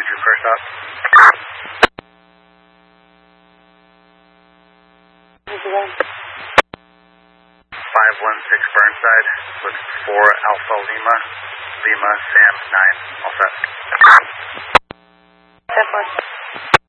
your first stop. 516 Burnside with 4 Alpha Lima, Lima, Sam 9, all set. 10-4.